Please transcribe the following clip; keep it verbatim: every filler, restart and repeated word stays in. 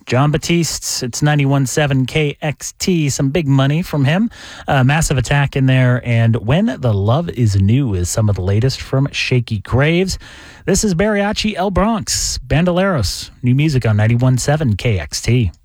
John Batiste, it's ninety-one point seven K X T. Some big money from him. Uh, Massive Attack in there. And When the Love Is New is some of the latest from Shaky Graves. This is Mariachi El Bronx, Bandoleros. New music on ninety-one point seven K X T.